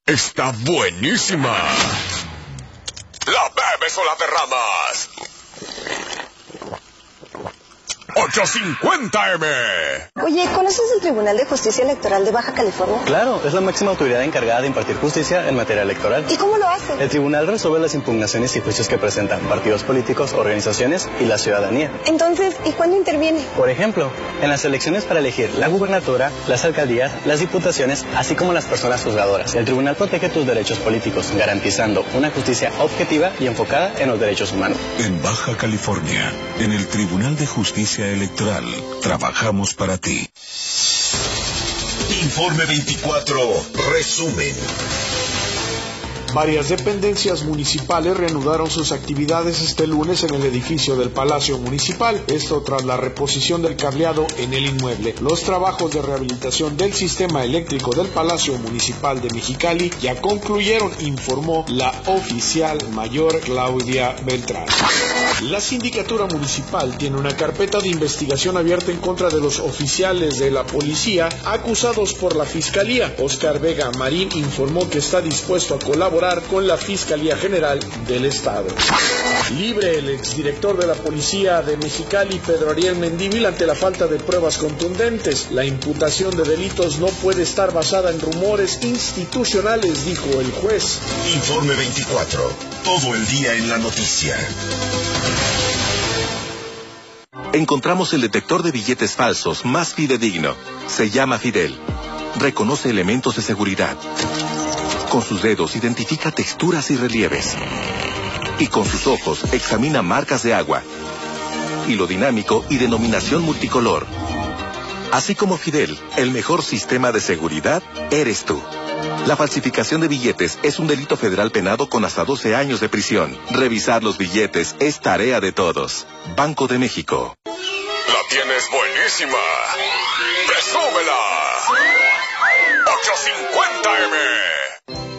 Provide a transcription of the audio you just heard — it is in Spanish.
está buenísima. ¿La bebes o la derramas? 850M. Oye, ¿conoces el Tribunal de Justicia Electoral de Baja California? Claro, es la máxima autoridad encargada de impartir justicia en materia electoral. ¿Y cómo lo hace? El tribunal resuelve las impugnaciones y juicios que presentan partidos políticos, organizaciones y la ciudadanía. Entonces, ¿y cuándo interviene? Por ejemplo, en las elecciones para elegir la gubernatura, las alcaldías, las diputaciones, así como las personas juzgadoras. El tribunal protege tus derechos políticos, garantizando una justicia objetiva y enfocada en los derechos humanos. En Baja California, en el Tribunal de Justicia Electoral, trabajamos para ti. Informe 24, resumen. Varias dependencias municipales reanudaron sus actividades este lunes en el edificio del Palacio Municipal, esto tras la reposición del cableado en el inmueble. Los trabajos de rehabilitación del sistema eléctrico del Palacio Municipal de Mexicali ya concluyeron, informó la oficial mayor Claudia Beltrán. La Sindicatura Municipal tiene una carpeta de investigación abierta en contra de los oficiales de la policía acusados por la Fiscalía. Oscar Vega Marín informó que está dispuesto a colaborar con la Fiscalía General del Estado. Libre el exdirector de la Policía de Mexicali, Pedro Ariel Mendívil, ante la falta de pruebas contundentes. La imputación de delitos no puede estar basada en rumores institucionales, dijo el juez. Informe 24, todo el día en la noticia. Encontramos el detector de billetes falsos más fidedigno. Se llama Fidel. Reconoce elementos de seguridad. Con sus dedos identifica texturas y relieves. Y con sus ojos examina marcas de agua. Hilo dinámico y denominación multicolor. Así como Fidel, el mejor sistema de seguridad eres tú. La falsificación de billetes es un delito federal penado con hasta 12 años de prisión. Revisar los billetes es tarea de todos. Banco de México. La tienes buenísima. ¡Presúmela! 850M.